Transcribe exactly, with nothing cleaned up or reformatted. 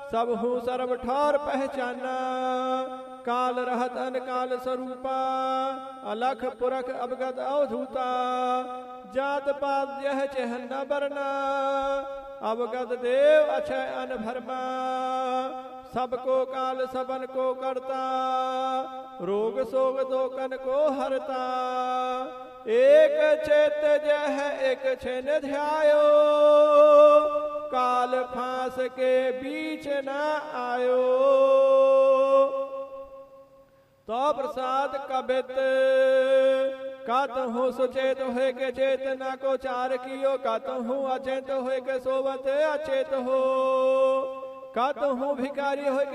सब हूँ सर्व ठौर पहचाना। काल रहत अनकाल स्वरूपा अलख पुरख अवगत अवधूता। जात पात यह चहन्न बरना अवगत देव अक्षय अनभरमा। सबको काल सबन को करता रोग सोग दोकन को हरता। एक चेत जह एक छिन ध्यायो काल फांस के बीच न आयो। तो प्रसाद कबित कहूँ सुचेत हो के चेतना को चार कियो। कहूँ अचेत हो के सोवत अचेत हो। कहूँ भिकारी हो